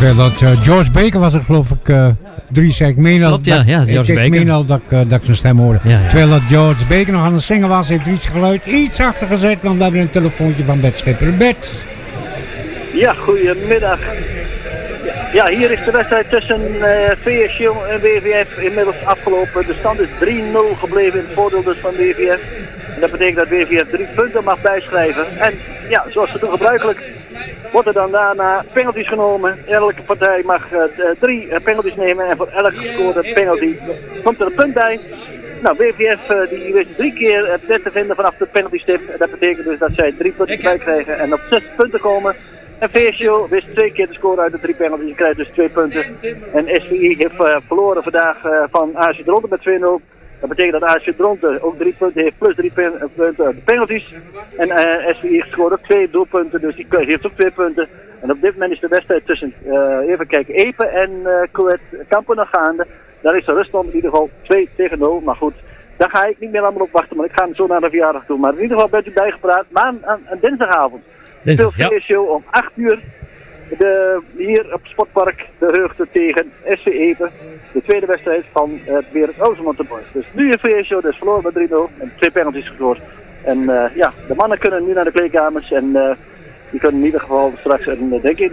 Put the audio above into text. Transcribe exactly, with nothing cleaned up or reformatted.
Terwijl dat uh, George Baker was er geloof ik uh, drie zei. Ik meen al, Klopt, ja, dat, ja, George ik, Baker. ik meen al dat, uh, dat ik zijn stem hoorde. Ja, ja. Terwijl dat George Baker nog aan het zingen was, heeft Dries geluid iets zachter gezet, want we hebben een telefoontje van Bert Schipper. Bert. Ja, goedemiddag. Ja, hier is de wedstrijd tussen uh, V S Jong en W V F inmiddels afgelopen. De stand is drie nul gebleven in het voordeel dus van W V F. En dat betekent dat W V F drie punten mag bijschrijven. En ja, zoals we doen gebruikelijk, wordt er dan daarna penalties genomen. Elke partij mag uh, drie uh, penalties nemen en voor elke gescoorde penalty komt er een punt bij. Nou, W V F uh, die wist drie keer het net te vinden vanaf de penaltystip. Dat betekent dus dat zij drie punten bij krijgen en op zes punten komen. En V S J wist twee keer te scoren uit de drie penalties. Je krijgt dus twee punten. En S V I heeft uh, verloren vandaag uh, van A C Dronten met twee nul. Dat betekent dat A C Dronten ook drie punten heeft plus drie pen, uh, punten uit de penalties. En uh, S V I scoort ook twee doelpunten, dus die heeft ook twee punten. En op dit moment is de wedstrijd tussen, uh, even kijken, Epe en uh, Coët Kampen nog gaande. Daar is de ruststand in ieder geval twee tegen nul. Maar goed, daar ga ik niet meer allemaal op wachten, maar ik ga zo naar de verjaardag toe. Maar in ieder geval bent u bijgepraat. Maar aan, aan, aan dinsdagavond speelt ja. V S J om acht uur de, hier op Sportpark de Heugde tegen S C Epe. De tweede wedstrijd van het Berend Oostermond Boys. Dus nu in V S J dus verloren met drie nul en twee penalties gescoord. En uh, ja, de mannen kunnen nu naar de kleedkamers en uh, die kunnen in ieder geval straks, en, uh, denk ik,